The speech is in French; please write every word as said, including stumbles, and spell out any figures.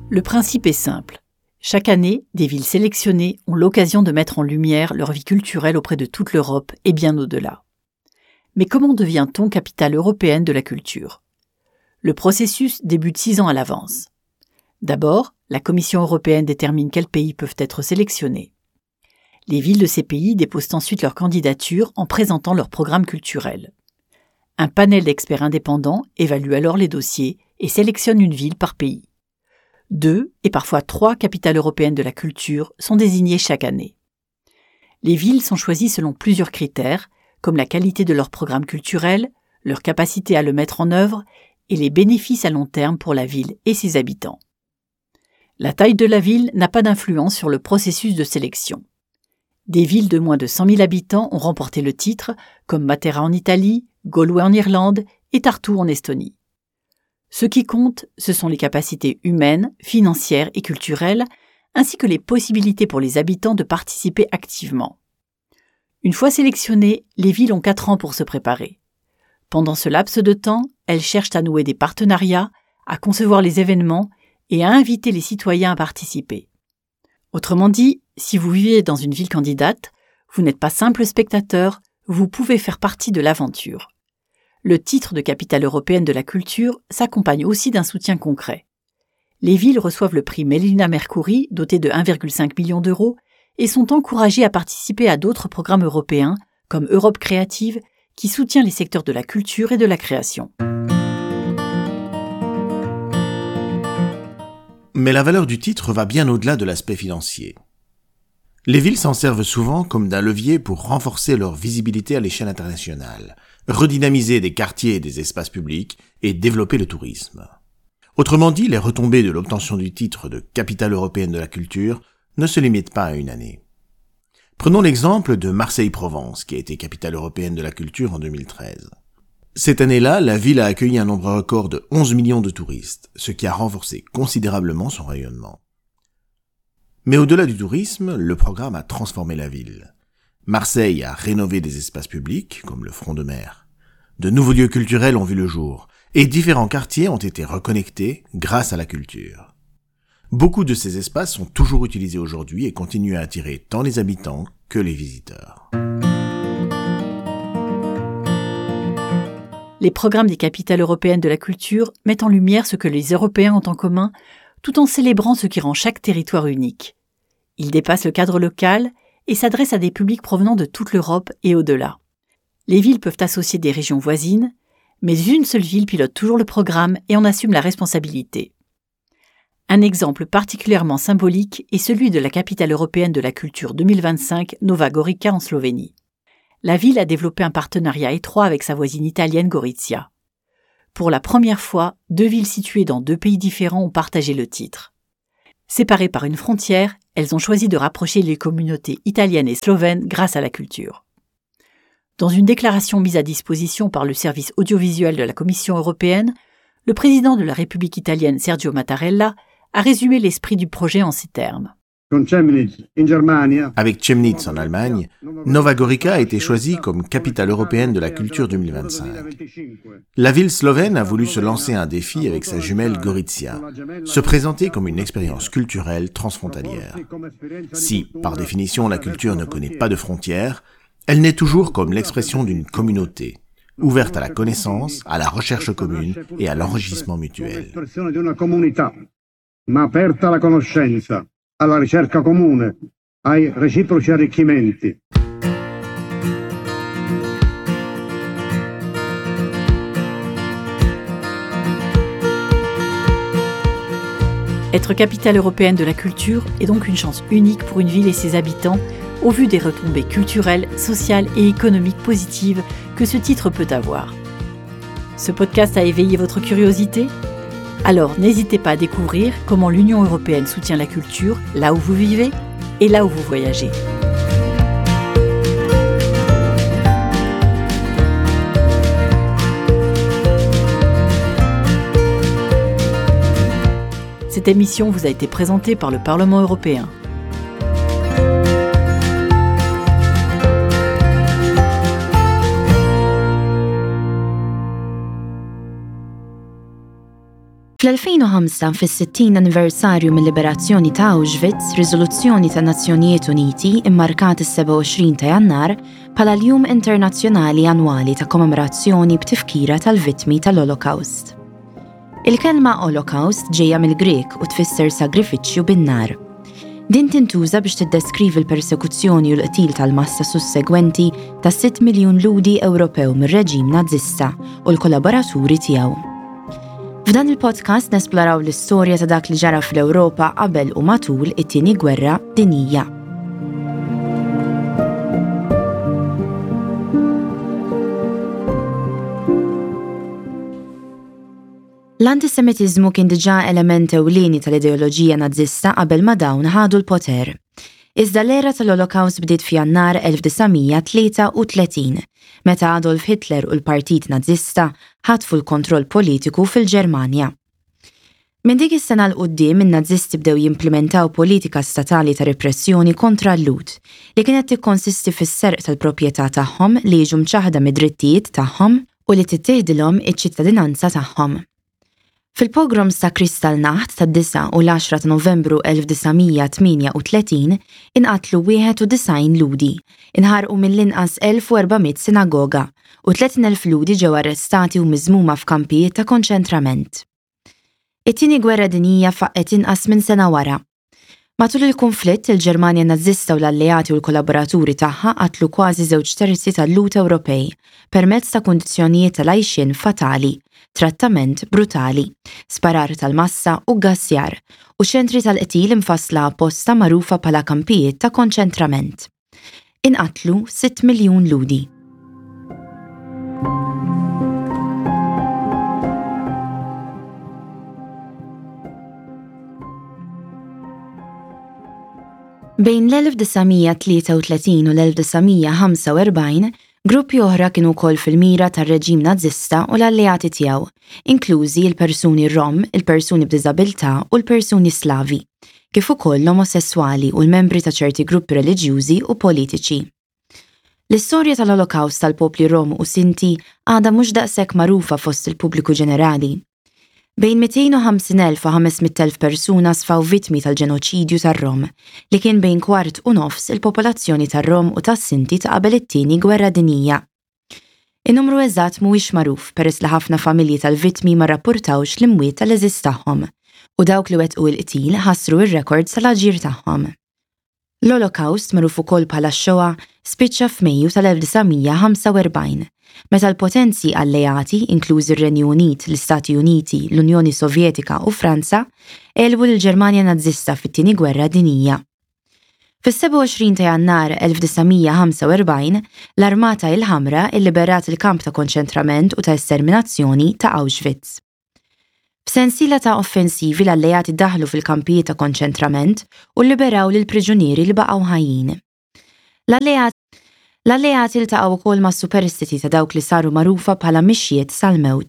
Le principe est simple. Chaque année, des villes sélectionnées ont l'occasion de mettre en lumière leur vie culturelle auprès de toute l'Europe et bien au-delà. Mais comment devient-on capitale européenne de la culture ? Le processus débute six ans à l'avance. D'abord, la Commission européenne détermine quels pays peuvent être sélectionnés. Les villes de ces pays déposent ensuite leur candidature en présentant leur programme culturel. Un panel d'experts indépendants évalue alors les dossiers et sélectionne une ville par pays. Deux et parfois trois capitales européennes de la culture sont désignées chaque année. Les villes sont choisies selon plusieurs critères, comme la qualité de leur programme culturel, leur capacité à le mettre en œuvre et les bénéfices à long terme pour la ville et ses habitants. La taille de la ville n'a pas d'influence sur le processus de sélection. Des villes de moins de cent mille habitants ont remporté le titre, comme Matera en Italie, Galway en Irlande et Tartu en Estonie. Ce qui compte, ce sont les capacités humaines, financières et culturelles, ainsi que les possibilités pour les habitants de participer activement. Une fois sélectionnées, les villes ont quatre ans pour se préparer. Pendant ce laps de temps, elles cherchent à nouer des partenariats, à concevoir les événements et à inviter les citoyens à participer. Autrement dit, si vous vivez dans une ville candidate, vous n'êtes pas simple spectateur, vous pouvez faire partie de l'aventure. Le titre de capitale européenne de la culture s'accompagne aussi d'un soutien concret. Les villes reçoivent le prix Melina Mercouri, doté de un virgule cinq million d'euros, et sont encouragées à participer à d'autres programmes européens, comme Europe Créative, qui soutient les secteurs de la culture et de la création. Mais la valeur du titre va bien au-delà de l'aspect financier. Les villes s'en servent souvent comme d'un levier pour renforcer leur visibilité à l'échelle internationale, redynamiser des quartiers et des espaces publics et développer le tourisme. Autrement dit, les retombées de l'obtention du titre de capitale européenne de la culture ne se limitent pas à une année. Prenons l'exemple de Marseille-Provence, qui a été capitale européenne de la culture en deux mille treize. Cette année-là, la ville a accueilli un nombre record de onze millions de touristes, ce qui a renforcé considérablement son rayonnement. Mais au-delà du tourisme, le programme a transformé la ville. Marseille a rénové des espaces publics, comme le front de mer. De nouveaux lieux culturels ont vu le jour, et différents quartiers ont été reconnectés grâce à la culture. Beaucoup de ces espaces sont toujours utilisés aujourd'hui et continuent à attirer tant les habitants que les visiteurs. Les programmes des capitales européennes de la culture mettent en lumière ce que les Européens ont en commun, tout en célébrant ce qui rend chaque territoire unique. Ils dépassent le cadre local et s'adressent à des publics provenant de toute l'Europe et au-delà. Les villes peuvent associer des régions voisines, mais une seule ville pilote toujours le programme et en assume la responsabilité. Un exemple particulièrement symbolique est celui de la capitale européenne de la culture deux mille vingt-cinq, Nova Gorica en Slovénie. La ville a développé un partenariat étroit avec sa voisine italienne Gorizia. Pour la première fois, deux villes situées dans deux pays différents ont partagé le titre. Séparées par une frontière, elles ont choisi de rapprocher les communautés italiennes et slovènes grâce à la culture. Dans une déclaration mise à disposition par le service audiovisuel de la Commission européenne, le président de la République italienne Sergio Mattarella a résumé l'esprit du projet en ces termes. Avec Chemnitz en Allemagne, Nova Gorica a été choisie comme capitale européenne de la culture deux mille vingt-cinq. La ville slovène a voulu se lancer un défi avec sa jumelle Gorizia, se présenter comme une expérience culturelle transfrontalière. Si, par définition, la culture ne connaît pas de frontières, elle naît toujours comme l'expression d'une communauté, ouverte à la connaissance, à la recherche commune et à l'enrichissement mutuel. Ma aperta alla conoscenza, alla ricerca comune, ai reciproci arricchimenti. Être capitale européenne de la culture est donc une chance unique pour une ville et ses habitants, au vu des retombées culturelles, sociales et économiques positives que ce titre peut avoir. Ce podcast a éveillé votre curiosité ? Alors n'hésitez pas à découvrir comment l'Union européenne soutient la culture là où vous vivez et là où vous voyagez. Cette émission vous a été présentée par le Parlement européen. Fl-elfejn u ħamsa, fis-sittin anniversarju mill-liberazzjoni ta' Auschwitz, riżoluzzjoni ta' Nazzjonijiet Uniti immarkat is-seba' u għoxrin ta' Jannar bħala l-Jum Internazzjonali Annwali ta' Kommemorazzjoni b'tifkira tal-vittmi tal-Holocaust. Il-kelma Holocaust ġejja mill-Grek u tfisser sagrifiċċju bin-nar. Din tintuża biex tiddeskrivi l-persekuzzjoni u l-qtil tal-massa sussegwenti ta' sitt miljun Ludi Ewropew mir-reġim Nazzista u l-kollaboraturi tiegħu. F'dan il-podcast nesploraw l-istorja ta' dak li ġara fl-Ewropa qabel u matul it-tieni gwerra dinjija. L-antisemitiżmu kien diġà element ewlieni tal-ideoloġija nazzista qabel ma dawn ħadu l-poter. Iżda l-era tal-Holocaust bdiet f'Jannar elf tisa' tlieta u tletin, meta Adolf Hitler u l-Partit Nazzista ħatfu l-kontroll politiku fil-Ġermanja. Minn dik is-sena l qudiem in-Nazzisti bdew jimplementaw politika statali ta' repressjoni kontra l-Lud li kienet tikkonsisti fis-serq tal-proprjetà tagħhom li jiġu mċaħda mid-drittijiet tagħhom u li tittieħdilhom iċ-ċittadinanza tagħhom. Fil-pogroms ta' Kristallnacht tad-disa' u l-għaxra ta' Novembru elf tisa' tminja u tletin inqatlu wieħed u disgħin Ludi, inħarqu mill-inqas elf u erba'miet sinagoga u tletin elf Ludi ġew arrestati u miżmuma f'kampijiet ta' konċentrament. It-tieni gwerra dinjija faqqet inqas minn sena wara. Matul il-konflitt, il-Ġermanja Nazzista u l-alleati u l-kollaboraturi tagħha qatlu kważi żewġ terzi tal-Lud Ewropej permezz ta' kundizzjonijiet tal-għajxien fatali, trattament brutali, sparar tal-massa u gassjar u ċentri tal-qtil infassla apposta magħrufa bħala kampijiet ta' konċentrament. Inqatlu sitt miljun Ludi. Bejn l-elf tisa' tlieta u tletin u l-elf tisa' ħamsa u erbgħin, gruppi oħra kienu wkoll fil-mira tar-reġim Nazzista u l-alleati tiegħu, inklużi l-persuni Rom, il-persuni b'diżabilità u l-persuni Slavi, kif ukoll l-omosessuali u l-membri ta' ċerti gruppi reliġjużi u politiċi. L-istorja tal-Holocaust tal-popli Rom u Sinti għadha mhux daqshekk magħrufa fost il-pubbliku ġenerali. Bejn mئتين وخمسين ألف u ħamesmiet elf persuna sfaw vittmi tal-ġenoċidju tar-Rom, li kien bejn kwart u nofs il-popolazzjoni tar-Rom u tas-Sinti ta' qabel it-tieni gwerra dinjija. In-numru eżatt mhuwiex magħruf peress li ħafna familji tal-vittmi ma rrappurtawx l-imwiet tal-eżiż tagħhom u dawk li wettqu l-qtil ħassru r-rekords tal-aġir tagħhom. L-Holocaust magħruf ukoll bħala x-Shoah spiċċa f'Mejju tal-elf tisa' ħamsa u erbgħin, meta l-potenzi alleati, inklużi r-Renju Unit, l-Istati Uniti, l-Unjoni Sovjetika u Franza, għelbu l-Ġermanja Nazzista fit-tieni gwerra dinjija. Fis-seba' u għoxrin ta' Jannar elf tisa' ħamsa u erbgħin, l-Armata il-Ħamra illiberat il-kamp ta' konċentrament u ta' esterminazzjoni ta' Auschwitz. F'sensiela ta' offensivi l-alleati daħlu fil-kampijiet ta' konċentrament u liberaw lil priġunieri li baqgħu ħajjin. L-alleati L-alleati iltaqgħu wkoll mas superstiti ta' dawk li saru magħrufa bħala mixjiet sal-mewt